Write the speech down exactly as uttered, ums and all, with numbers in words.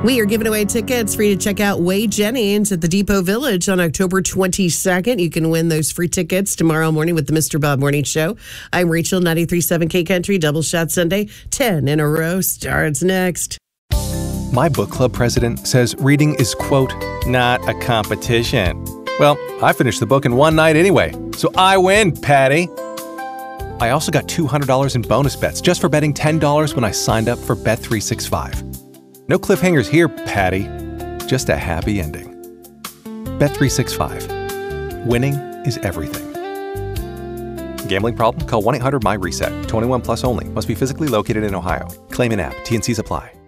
We are giving away tickets for you to check out Wade Jennings at the Depot Village on October twenty-second. You can win those free tickets tomorrow morning with the Mister Bob Morning Show. I'm Rachel, ninety-three point seven K Country, Double Shot Sunday. ten in a row starts next. My book club president says reading is, quote, not a competition. Well, I finished the book in one night anyway, so I win, Patty. I also got two hundred dollars in bonus bets just for betting ten dollars when I signed up for Bet three sixty-five. No cliffhangers here, Patty. Just a happy ending. Bet three sixty-five. Winning is everything. Gambling problem? Call one eight hundred M Y RESET. twenty-one plus only. Must be physically located in Ohio. Claim in app. T and Cs apply.